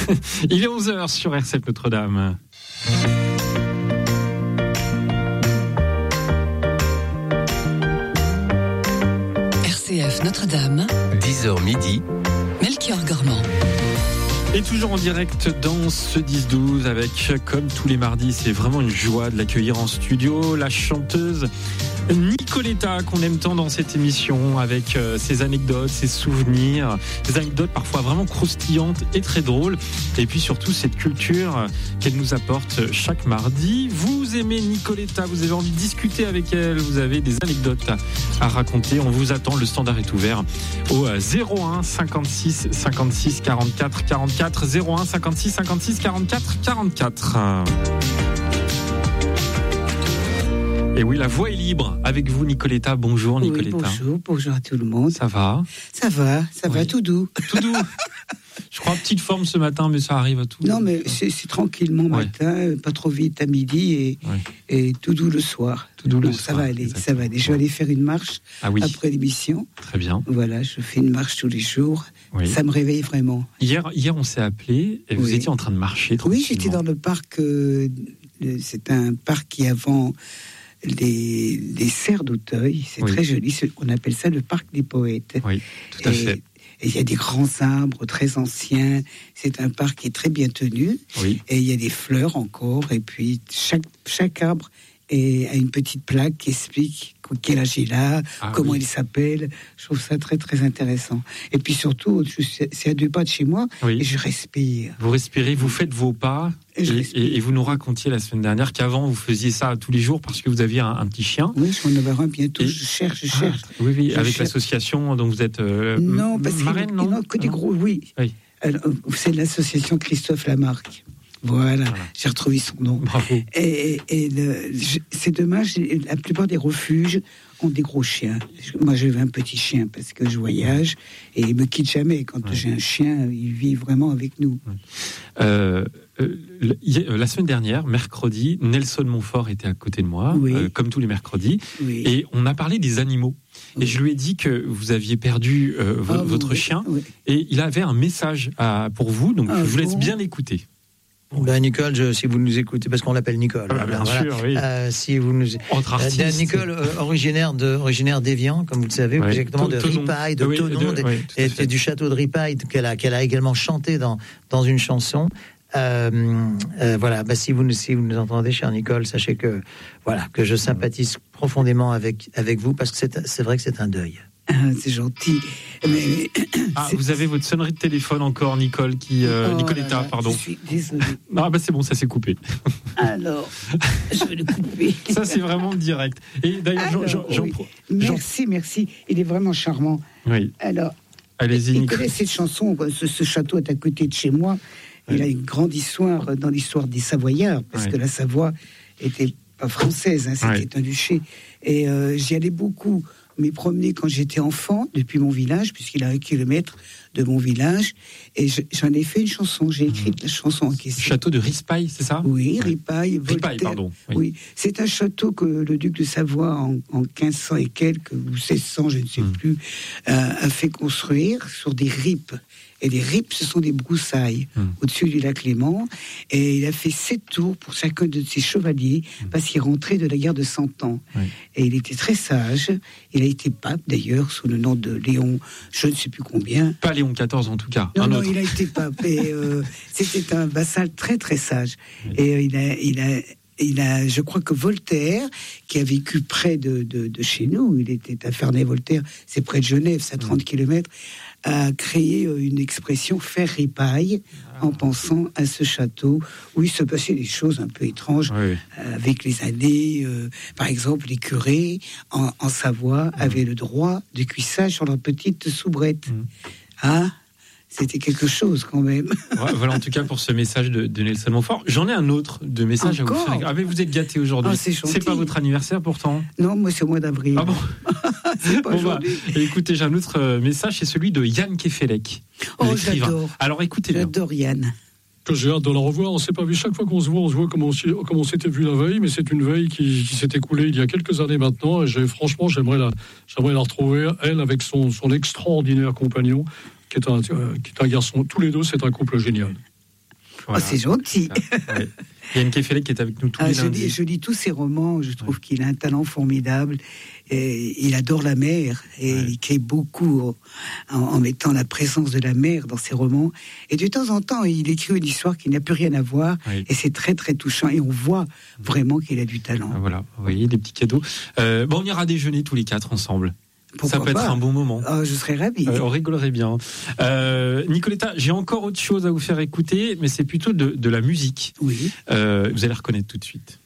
Il est 11h sur RCF Notre-Dame. RCF Notre-Dame, 10h midi, Melchior Gormand. Et toujours en direct dans ce 10-12 avec, comme tous les mardis, c'est vraiment une joie de l'accueillir en studio, la chanteuse Nicoletta, qu'on aime tant dans cette émission, avec ses anecdotes, ses souvenirs, des anecdotes parfois vraiment croustillantes et très drôles, et puis surtout cette culture qu'elle nous apporte chaque mardi. Vous aimez Nicoletta, vous avez envie de discuter avec elle, vous avez des anecdotes à raconter, on vous attend, le standard est ouvert au 01 56 56 44 44, 01 56 56 44 44. Et oui, la voix est libre avec vous, Nicoletta. Bonjour, Nicoletta. Oui, bonjour à tout le monde. Ça va ? Ça va, tout doux. Tout doux. Je crois petite forme ce matin, mais ça arrive à tout. Non, mais c'est tranquillement matin, pas trop vite à midi et tout doux le soir. Tout doux le soir. Ça va aller. Je vais aller faire une marche après l'émission. Très bien. Voilà, je fais une marche tous les jours. Oui. Ça me réveille vraiment. Hier, on s'est appelé et vous étiez en train de marcher. Oui, j'étais dans le parc. C'est un parc qui avant les serres d'Auteuil, c'est très joli, on appelle ça le parc des poètes. Oui, tout à fait. Et il y a des grands arbres très anciens, c'est un parc qui est très bien tenu, et il y a des fleurs encore, et puis chaque arbre a une petite plaque qui explique quel âge il a, comment il s'appelle. Je trouve ça très très intéressant. Et puis surtout, c'est à 2 pas de chez moi, et je respire. Vous respirez, vous faites vos pas, et vous nous racontiez la semaine dernière qu'avant vous faisiez ça tous les jours parce que vous aviez un petit chien. Oui, je vais en avoir un bientôt. Je cherche. Avec l'association dont vous êtes non, parce marraine, non, que des gros, oui. Alors, c'est l'association Christophe Lamarck. Voilà, j'ai retrouvé son nom. Bravo. Et c'est dommage, la plupart des refuges ont des gros chiens. Moi, j'ai un petit chien parce que je voyage et il me quitte jamais. Quand j'ai un chien, il vit vraiment avec nous. La semaine dernière, mercredi, Nelson Montfort était à côté de moi, comme tous les mercredis, et on a parlé des animaux. Et je lui ai dit que vous aviez perdu votre chien, et il avait un message pour vous, donc je vous laisse bien écouter. Nicole, si vous nous écoutez, parce qu'on l'appelle Nicole. Bien sûr, oui. Si vous nous entre artistes. Nicole, originaire d'Évian, comme vous le savez, exactement de Ripaille, de Thonon, et du château de Ripaille, qu'elle a également chanté dans une chanson. Si vous nous entendez, chère Nicole, sachez que je sympathise profondément avec vous, parce que c'est vrai que c'est un deuil. C'est gentil. Mais vous avez votre sonnerie de téléphone encore, Nicole, Nicoletta, pardon. Je suis désolée. C'est bon, ça s'est coupé. Alors, je vais le couper. Ça, c'est vraiment direct. Et d'ailleurs, merci. Il est vraiment charmant. Oui. Alors, allez-y, il connaît cette chanson. Ce château est à côté de chez moi. Il a une grande histoire dans l'histoire des Savoyards, parce que la Savoie était pas française, c'était un duché. Et j'y allais beaucoup m'y promener quand j'étais enfant, depuis mon village, puisqu'il est à 1 kilomètre de mon village, et j'en ai fait une chanson, j'ai écrit la chanson en question. Château de Ripaille, c'est ça ? Oui, Ripaille, Voltaire. Ripaille, pardon. Oui, c'est un château que le duc de Savoie, en 1500 et quelques, ou 1600, je ne sais plus, a fait construire sur des ripes. Et les ripes, ce sont des broussailles au-dessus du lac Léman. Et il a fait 7 tours pour chacun de ses chevaliers, parce qu'il rentrait de la guerre de 100 ans. Et il était très sage. Il a été pape, d'ailleurs, sous le nom de Léon, je ne sais plus combien. Pas Léon XIV, en tout cas. Non, il a été pape. Et c'était un vassal très, très sage. Et il a, je crois que Voltaire, qui a vécu près de chez nous, il était à Ferney-Voltaire, c'est près de Genève, c'est à 30 km, a créé une expression faire ripaille en pensant à ce château où il se passait des choses un peu étranges avec les années. Par exemple, les curés en Savoie avaient le droit de cuissage sur leur petite soubrette. C'était quelque chose quand même. Voilà, en tout cas pour ce message de Nelson Montfort. J'en ai un autre de message encore à vous faire. Mais vous êtes gâtés aujourd'hui. C'est pas votre anniversaire pourtant. Non, moi c'est au mois d'avril. Ah bon. C'est pas aujourd'hui. Écoutez, j'ai un autre message, c'est celui de Yann Kefelec. J'adore. Alors écoutez bien. J'adore Yann. J'ai hâte de la revoir. On ne s'est pas vu. Chaque fois qu'on se voit comme on s'était vu la veille, mais c'est une veille qui s'est écoulée il y a quelques années maintenant. Et franchement, j'aimerais la retrouver, elle, avec son extraordinaire compagnon, qui est un garçon. Tous les deux, c'est un couple génial. Voilà. Oh, c'est gentil. Ouais. Yann Kefelec qui est avec nous tous les lundis. Je lis tous ses romans, je trouve qu'il a un talent formidable. Et il adore la mer et il crée beaucoup en mettant la présence de la mer dans ses romans. Et de temps en temps, il écrit une histoire qui n'a plus rien à voir et c'est très très touchant et on voit vraiment qu'il a du talent. Voilà, vous voyez, des petits cadeaux. On ira déjeuner tous les 4 ensemble. Pourquoi ça peut être un bon moment. Je serais ravi. On rigolerait bien. Nicoletta, j'ai encore autre chose à vous faire écouter, mais c'est plutôt de la musique. Oui. Vous allez reconnaître tout de suite.